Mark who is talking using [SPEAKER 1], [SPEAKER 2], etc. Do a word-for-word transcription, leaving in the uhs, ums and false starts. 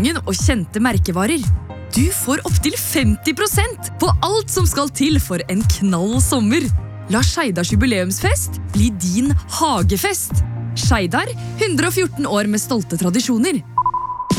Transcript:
[SPEAKER 1] sesongen og kjente merkevarer. Du får opptil femti prosent på alt som skal til for en knall sommer. La Skeidars jubileumsfest bli din hagefest. Skeidar, hundre og fjorten år med stolte tradisjoner.